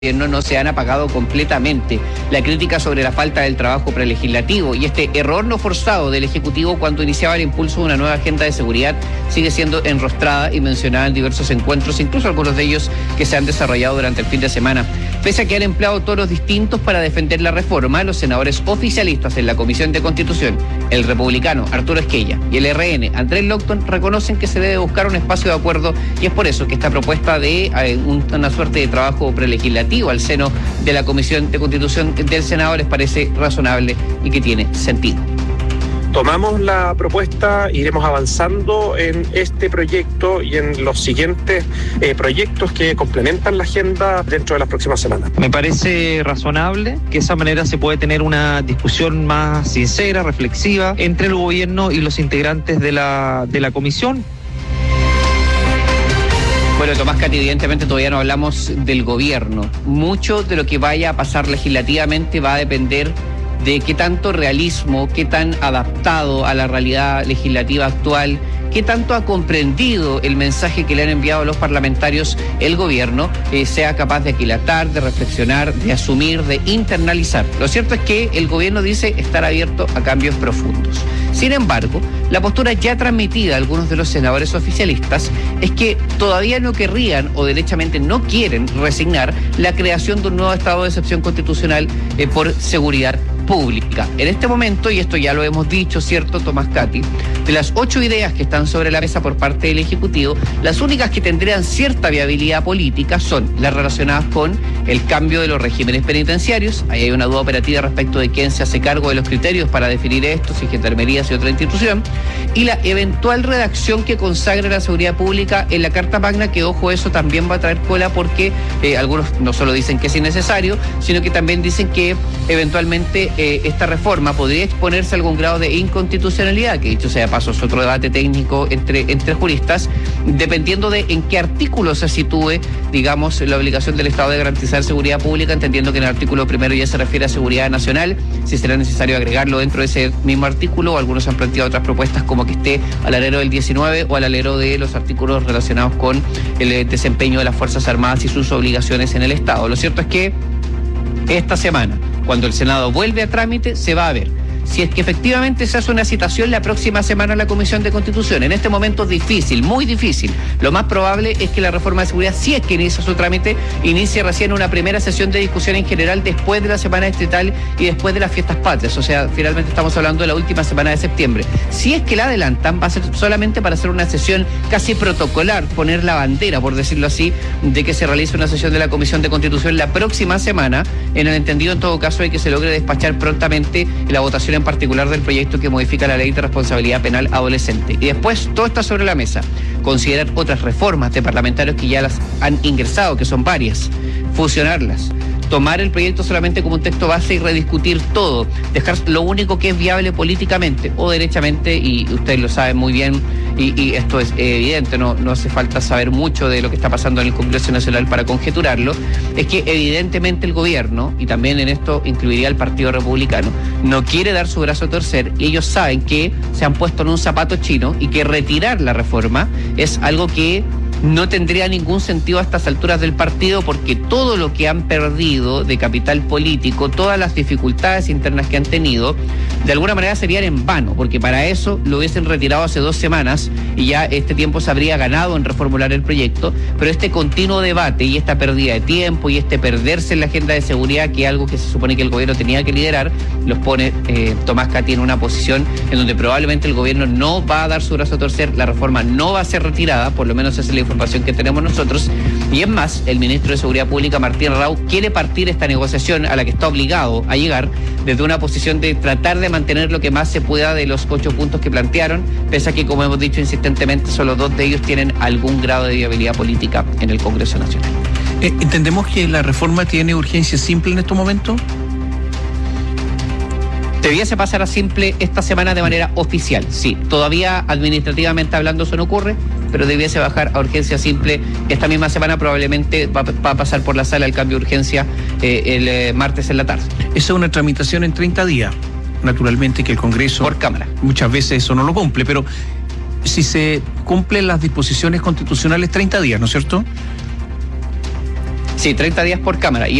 no se han apagado completamente. La crítica sobre la falta del trabajo prelegislativo y este error no forzado del Ejecutivo cuando iniciaba el impulso de una nueva agenda de seguridad sigue siendo enrostrada y mencionada en diversos encuentros, incluso algunos de ellos que se han desarrollado durante el fin de semana. Pese a que han empleado tonos distintos para defender la reforma, los senadores oficialistas en la Comisión de Constitución, el republicano Arturo Esquella y el RN Andrés Locton, reconocen que se debe buscar un espacio de acuerdo, y es por eso que esta propuesta de una suerte de trabajo prelegislativo al seno de la Comisión de Constitución del Senado les parece razonable y que tiene sentido. Tomamos la propuesta, iremos avanzando en este proyecto y en los siguientes proyectos que complementan la agenda dentro de las próximas semanas. Me parece razonable que de esa manera se puede tener una discusión más sincera, reflexiva, entre el gobierno y los integrantes de la comisión. Bueno, Tomás Cati, evidentemente todavía no hablamos del gobierno. Mucho de lo que vaya a pasar legislativamente va a depender de qué tanto realismo, qué tan adaptado a la realidad legislativa actual, qué tanto ha comprendido el mensaje que le han enviado los parlamentarios el gobierno, sea capaz de aquilatar, de reflexionar, de asumir, de internalizar. Lo cierto es que el gobierno dice estar abierto a cambios profundos. Sin embargo, la postura ya transmitida a algunos de los senadores oficialistas es que todavía no querrían o derechamente no quieren resignar la creación de un nuevo estado de excepción constitucional por seguridad pública. En este momento, y esto ya lo hemos dicho, ¿cierto, Tomás Cati? De las 8 ideas que están sobre la mesa por parte del Ejecutivo, las únicas que tendrían cierta viabilidad política son las relacionadas con el cambio de los regímenes penitenciarios. Ahí hay una duda operativa respecto de quién se hace cargo de los criterios para definir esto, si Gendarmería, si otra institución, y la eventual redacción que consagre la seguridad pública en la Carta Magna, que, ojo, eso también va a traer cola porque algunos no solo dicen que es innecesario, sino que también dicen que eventualmente esta reforma podría exponerse a algún grado de inconstitucionalidad, que dicho sea de paso es otro debate técnico entre juristas, dependiendo de en qué artículo se sitúe, digamos, la obligación del Estado de garantizar seguridad pública, entendiendo que en el artículo primero ya se refiere a seguridad nacional, si será necesario agregarlo dentro de ese mismo artículo, o algunos han planteado otras propuestas como que esté al alero del 19 o al alero de los artículos relacionados con el desempeño de las Fuerzas Armadas y sus obligaciones en el Estado. Lo cierto es que esta semana, cuando el Senado vuelve a trámite, se va a ver si es que efectivamente se hace una citación la próxima semana a la Comisión de Constitución. En este momento es difícil, muy difícil. Lo más probable es que la reforma de seguridad, si es que inicia su trámite, inicie recién una primera sesión de discusión en general después de la semana distrital y después de las fiestas patrias. O sea, finalmente estamos hablando de la última semana de septiembre. Si es que la adelantan, va a ser solamente para hacer una sesión casi protocolar, poner la bandera, por decirlo así, de que se realice una sesión de la Comisión de Constitución la próxima semana, en el entendido, en todo caso, de que se logre despachar prontamente la votación en particular del proyecto que modifica la Ley de Responsabilidad Penal Adolescente. Y después todo está sobre la mesa. Considerar otras reformas de parlamentarios que ya las han ingresado, que son varias, fusionarlas, tomar el proyecto solamente como un texto base y rediscutir todo, dejar lo único que es viable políticamente o derechamente, y ustedes lo saben muy bien, y esto es evidente, no hace falta saber mucho de lo que está pasando en el Congreso Nacional para conjeturarlo, es que evidentemente el gobierno, y también en esto incluiría el Partido Republicano, no quiere dar su brazo a torcer, y ellos saben que se han puesto en un zapato chino y que retirar la reforma es algo que no tendría ningún sentido a estas alturas del partido, porque todo lo que han perdido de capital político, todas las dificultades internas que han tenido, de alguna manera serían en vano, porque para eso lo hubiesen retirado hace 2 semanas y ya este tiempo se habría ganado en reformular el proyecto. Pero este continuo debate y esta pérdida de tiempo y este perderse en la agenda de seguridad, que es algo que se supone que el gobierno tenía que liderar, los pone Tomás Cati en una posición en donde probablemente el gobierno no va a dar su brazo a torcer, la reforma no va a ser retirada, por lo menos esa es la información que tenemos nosotros, y es más, el ministro de Seguridad Pública, Martín Rau, quiere partir esta negociación a la que está obligado a llegar desde una posición de tratar de mantener lo que más se pueda de los 8 puntos que plantearon, pese a que, como hemos dicho insistentemente, solo 2 de ellos tienen algún grado de viabilidad política en el Congreso Nacional. ¿Entendemos que la reforma tiene urgencia simple en estos momentos? Debiese pasar a simple esta semana de manera oficial, sí. Todavía administrativamente hablando eso no ocurre, pero debiese bajar a urgencia simple esta misma semana. Probablemente va a pasar por la sala el cambio de urgencia el martes en la tarde. Esa es una tramitación en 30 días. Naturalmente que el Congreso... Por Cámara. Muchas veces eso no lo cumple, pero si se cumplen las disposiciones constitucionales, 30 días, ¿no es cierto? Sí, 30 días por Cámara.